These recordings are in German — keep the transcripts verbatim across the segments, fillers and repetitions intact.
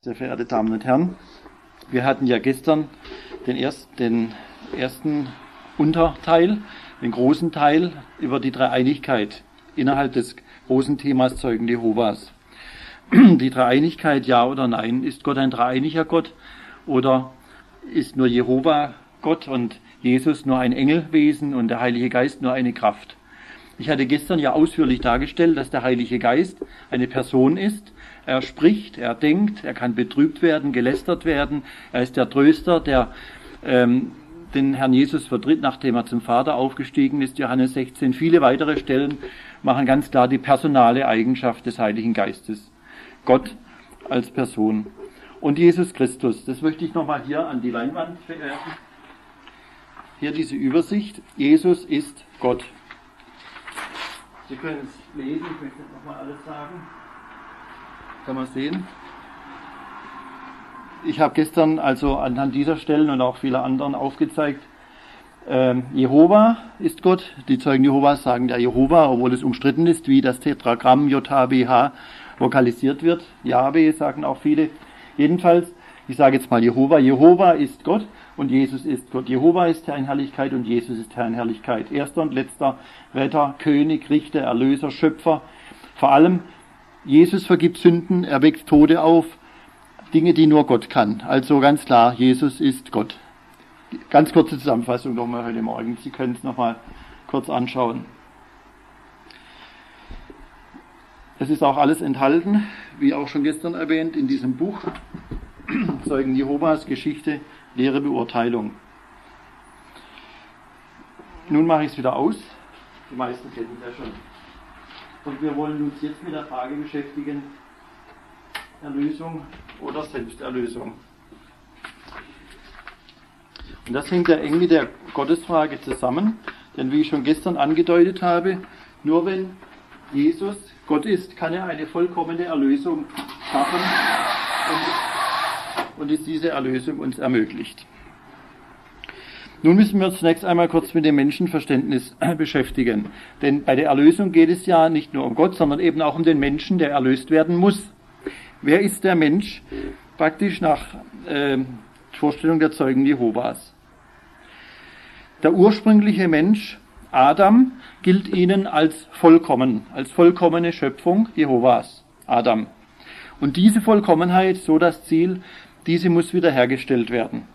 Sehr verehrte Damen und Herren, wir hatten ja gestern den, erst, den ersten Unterteil, den großen Teil über die Dreieinigkeit innerhalb des großen Themas Zeugen Jehovas. Die Dreieinigkeit, ja oder nein, ist Gott ein dreieiniger Gott oder ist nur Jehova Gott und Jesus nur ein Engelwesen und der Heilige Geist nur eine Kraft? Ich hatte gestern ja ausführlich dargestellt, dass der Heilige Geist eine Person ist. Er spricht, er denkt, er kann betrübt werden, gelästert werden. Er ist der Tröster, der ähm, den Herrn Jesus vertritt, nachdem er zum Vater aufgestiegen ist. Johannes sechzehn. Viele weitere Stellen machen ganz klar die personale Eigenschaft des Heiligen Geistes. Gott als Person. Und Jesus Christus, das möchte ich nochmal hier an die Leinwand verwerfen. Hier diese Übersicht. Jesus ist Gott. Sie können es lesen, ich möchte nochmal alles sagen. Kann man sehen. Ich habe gestern also anhand dieser Stellen und auch vieler anderen aufgezeigt, ähm, Jehova ist Gott. Die Zeugen Jehovas sagen ja Jehova, obwohl es umstritten ist, wie das Tetragramm J H W H vokalisiert wird. Jahwe sagen auch viele. Jedenfalls, ich sage jetzt mal Jehova. Jehova ist Gott und Jesus ist Gott. Jehova ist Herr in Herrlichkeit und Jesus ist Herr in Herrlichkeit. Erster und letzter Retter, König, Richter, Erlöser, Schöpfer. Vor allem Jesus vergibt Sünden, er weckt Tote auf, Dinge, die nur Gott kann. Also ganz klar, Jesus ist Gott. Ganz kurze Zusammenfassung nochmal heute Morgen. Sie können es nochmal kurz anschauen. Es ist auch alles enthalten, wie auch schon gestern erwähnt, in diesem Buch Zeugen Jehovas, Geschichte, Lehre, Beurteilung. Nun mache ich es wieder aus. Die meisten kennen es ja schon. Und wir wollen uns jetzt mit der Frage beschäftigen, Erlösung oder Selbsterlösung. Und das hängt ja eng mit der Gottesfrage zusammen, denn wie ich schon gestern angedeutet habe, nur wenn Jesus Gott ist, kann er eine vollkommene Erlösung schaffen und, und ist diese Erlösung uns ermöglicht. Nun müssen wir uns zunächst einmal kurz mit dem Menschenverständnis beschäftigen. Denn bei der Erlösung geht es ja nicht nur um Gott, sondern eben auch um den Menschen, der erlöst werden muss. Wer ist der Mensch? Praktisch nach äh, Vorstellung der Zeugen Jehovas. Der ursprüngliche Mensch, Adam, gilt ihnen als vollkommen, als vollkommene Schöpfung Jehovas, Adam. Und diese Vollkommenheit, so das Ziel, diese muss wiederhergestellt werden.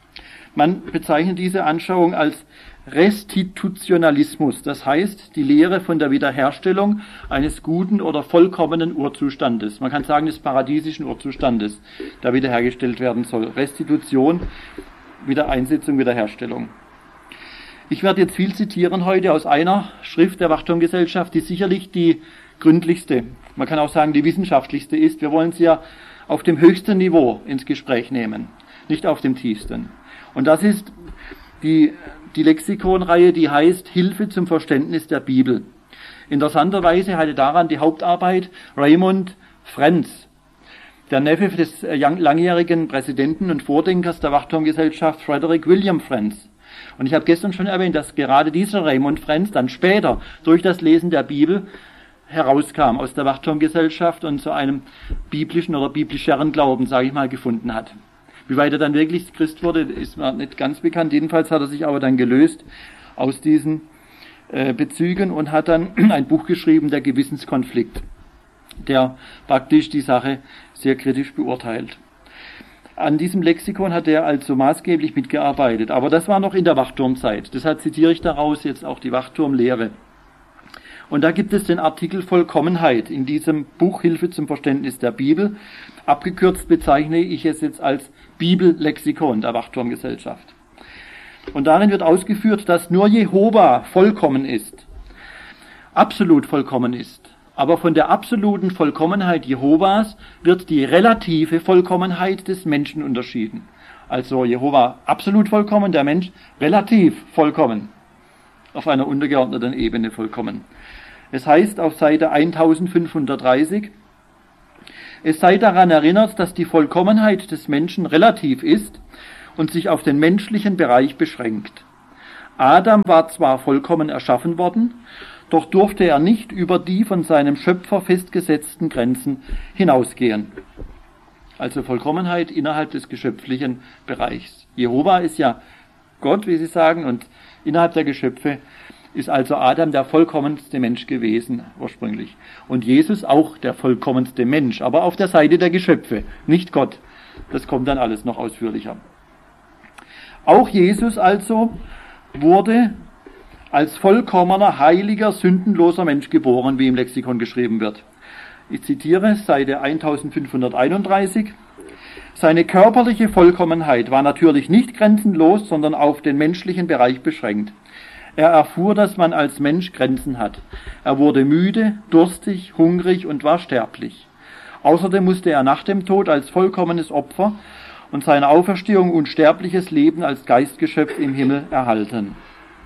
Man bezeichnet diese Anschauung als Restitutionalismus, das heißt die Lehre von der Wiederherstellung eines guten oder vollkommenen Urzustandes. Man kann sagen des paradiesischen Urzustandes, der wiederhergestellt werden soll. Restitution, Wiedereinsetzung, Wiederherstellung. Ich werde jetzt viel zitieren heute aus einer Schrift der Wachturmgesellschaft, die sicherlich die gründlichste, man kann auch sagen die wissenschaftlichste ist. Wir wollen sie ja auf dem höchsten Niveau ins Gespräch nehmen, nicht auf dem tiefsten. Und das ist die, die Lexikonreihe, die heißt Hilfe zum Verständnis der Bibel. Interessanterweise hatte daran die Hauptarbeit Raymond Frenz, der Neffe des langjährigen Präsidenten und Vordenkers der Wachturmgesellschaft Frederick William Frenz. Und ich habe gestern schon erwähnt, dass gerade dieser Raymond Frenz dann später durch das Lesen der Bibel herauskam aus der Wachturmgesellschaft und zu einem biblischen oder biblischeren Glauben, sage ich mal, gefunden hat. Wie weit er dann wirklich Christ wurde, ist mir nicht ganz bekannt. Jedenfalls hat er sich aber dann gelöst aus diesen äh, Bezügen und hat dann ein Buch geschrieben, der Gewissenskonflikt, der praktisch die Sache sehr kritisch beurteilt. An diesem Lexikon hat er also maßgeblich mitgearbeitet, aber das war noch in der Wachturmzeit. Deshalb zitiere ich daraus jetzt auch die Wachturmlehre. Und da gibt es den Artikel Vollkommenheit in diesem Buch Hilfe zum Verständnis der Bibel. Abgekürzt bezeichne ich es jetzt als Bibellexikon der Wachturmgesellschaft. Und darin wird ausgeführt, dass nur Jehova vollkommen ist, absolut vollkommen ist. Aber von der absoluten Vollkommenheit Jehovas wird die relative Vollkommenheit des Menschen unterschieden. Also Jehova absolut vollkommen, der Mensch relativ vollkommen, auf einer untergeordneten Ebene vollkommen. Es heißt auf Seite eintausendfünfhundertdreißig, es sei daran erinnert, dass die Vollkommenheit des Menschen relativ ist und sich auf den menschlichen Bereich beschränkt. Adam war zwar vollkommen erschaffen worden, doch durfte er nicht über die von seinem Schöpfer festgesetzten Grenzen hinausgehen. Also Vollkommenheit innerhalb des geschöpflichen Bereichs. Jehova ist ja Gott, wie Sie sagen, und innerhalb der Geschöpfe ist also Adam der vollkommenste Mensch gewesen, ursprünglich. Und Jesus auch der vollkommenste Mensch, aber auf der Seite der Geschöpfe, nicht Gott. Das kommt dann alles noch ausführlicher. Auch Jesus also wurde als vollkommener, heiliger, sündenloser Mensch geboren, wie im Lexikon geschrieben wird. Ich zitiere Seite eintausendfünfhunderteinunddreißig. Seine körperliche Vollkommenheit war natürlich nicht grenzenlos, sondern auf den menschlichen Bereich beschränkt. Er erfuhr, dass man als Mensch Grenzen hat. Er wurde müde, durstig, hungrig und war sterblich. Außerdem musste er nach dem Tod als vollkommenes Opfer und seine Auferstehung unsterbliches Leben als Geistgeschöpf im Himmel erhalten.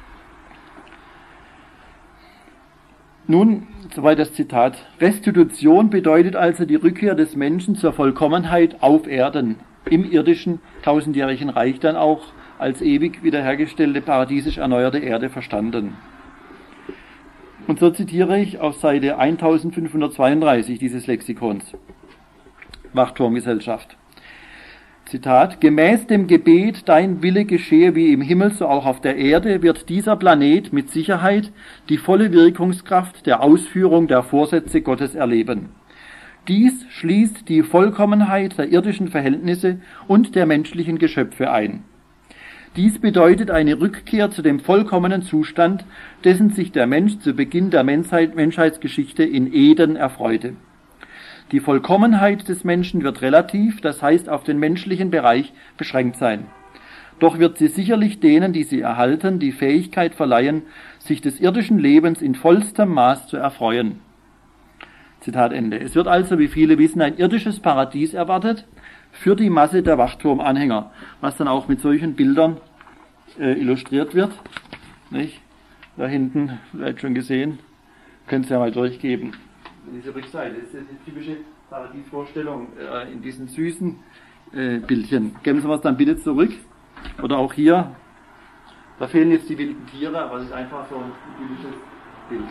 Nun, soweit das Zitat. Restitution bedeutet also die Rückkehr des Menschen zur Vollkommenheit auf Erden, im irdischen tausendjährigen Reich dann auch als ewig wiederhergestellte, paradiesisch erneuerte Erde verstanden. Und so zitiere ich auf Seite eintausendfünfhundertzweiunddreißig dieses Lexikons. Wachturmgesellschaft. Zitat: Gemäß dem Gebet, dein Wille geschehe wie im Himmel, so auch auf der Erde, wird dieser Planet mit Sicherheit die volle Wirkungskraft der Ausführung der Vorsätze Gottes erleben. Dies schließt die Vollkommenheit der irdischen Verhältnisse und der menschlichen Geschöpfe ein. Dies bedeutet eine Rückkehr zu dem vollkommenen Zustand, dessen sich der Mensch zu Beginn der Menschheit, Menschheitsgeschichte in Eden erfreute. Die Vollkommenheit des Menschen wird relativ, das heißt auf den menschlichen Bereich beschränkt sein. Doch wird sie sicherlich denen, die sie erhalten, die Fähigkeit verleihen, sich des irdischen Lebens in vollstem Maß zu erfreuen. Zitat Ende. Es wird also, wie viele wissen, ein irdisches Paradies erwartet für die Masse der Wachturmanhänger, was dann auch mit solchen Bildern äh, illustriert wird. Nicht? Da hinten, vielleicht schon gesehen, könnt ihr ja mal durchgeben. Diese Rückseite, das ist die typische Paradiesvorstellung äh, in diesen süßen äh, Bildchen. Geben Sie mir es dann bitte zurück. Oder auch hier, da fehlen jetzt die wilden Tiere, aber es ist einfach so ein typisches Bild.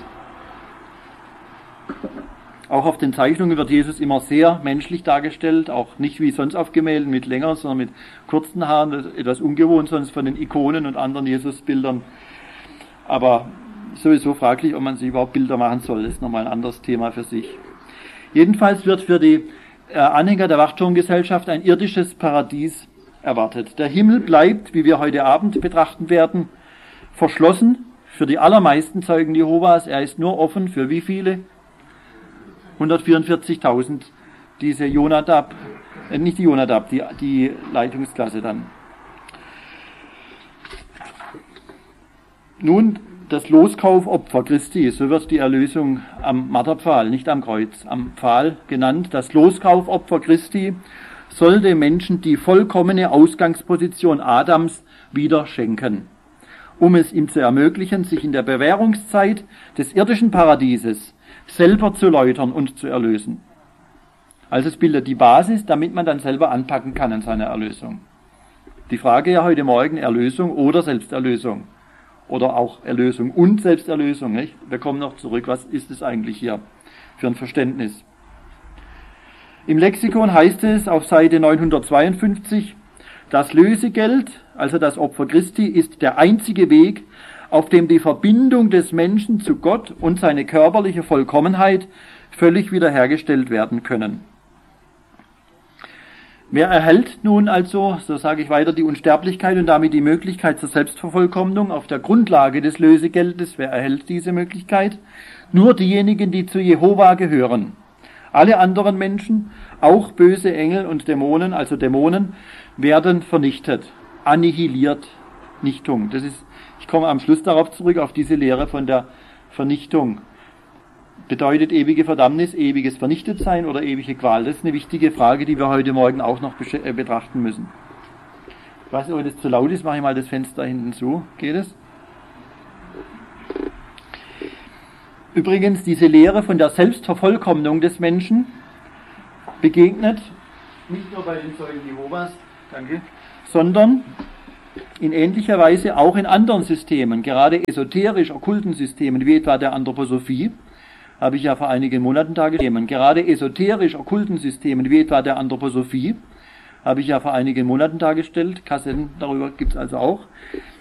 Auch auf den Zeichnungen wird Jesus immer sehr menschlich dargestellt, auch nicht wie sonst auf Gemälden mit längeren, sondern mit kurzen Haaren, das ist etwas ungewohnt sonst von den Ikonen und anderen Jesusbildern. Aber sowieso fraglich, ob man sich überhaupt Bilder machen soll. Das ist nochmal ein anderes Thema für sich. Jedenfalls wird für die äh, Anhänger der Wachturmgesellschaft ein irdisches Paradies erwartet. Der Himmel bleibt, wie wir heute Abend betrachten werden, verschlossen für die allermeisten Zeugen Jehovas. Er ist nur offen für wie viele? hundertvierundvierzigtausend, diese Jonadab, äh, nicht die Jonadab, die, die Leitungsklasse dann. Nun, das Loskaufopfer Christi, so wird die Erlösung am Marterpfahl, nicht am Kreuz, am Pfahl genannt. Das Loskaufopfer Christi soll dem Menschen die vollkommene Ausgangsposition Adams wieder schenken, um es ihm zu ermöglichen, sich in der Bewährungszeit des irdischen Paradieses selber zu läutern und zu erlösen. Also es bildet die Basis, damit man dann selber anpacken kann an seiner Erlösung. Die Frage ja heute Morgen, Erlösung oder Selbsterlösung. Oder auch Erlösung und Selbsterlösung, nicht? Wir kommen noch zurück, was ist es eigentlich hier für ein Verständnis? Im Lexikon heißt es auf Seite neunhundertzweiundfünfzig, das Lösegeld, also das Opfer Christi, ist der einzige Weg, auf dem die Verbindung des Menschen zu Gott und seine körperliche Vollkommenheit völlig wiederhergestellt werden können. Wer erhält nun also, so sage ich weiter, die Unsterblichkeit und damit die Möglichkeit zur Selbstvervollkommnung auf der Grundlage des Lösegeldes? Wer erhält diese Möglichkeit? Nur diejenigen, die zu Jehova gehören. Alle anderen Menschen, auch böse Engel und Dämonen, also Dämonen, werden vernichtet, annihiliert, Nichtung. Das ist, ich komme am Schluss darauf zurück, auf diese Lehre von der Vernichtung. Bedeutet ewige Verdammnis, ewiges Vernichtetsein oder ewige Qual? Das ist eine wichtige Frage, die wir heute Morgen auch noch betrachten müssen. Ich weiß nicht, ob das zu laut ist, mache ich mal das Fenster hinten zu. Geht es? Übrigens, diese Lehre von der Selbstvervollkommnung des Menschen begegnet nicht nur bei den Zeugen Jehovas, danke, sondern in ähnlicher Weise auch in anderen Systemen, gerade esoterisch okkulten Systemen, wie etwa der Anthroposophie, habe ich ja vor einigen Monaten dargestellt. Gerade esoterisch-okkulten Systemen, wie etwa der Anthroposophie, habe ich ja vor einigen Monaten dargestellt. Kassetten darüber gibt es also auch.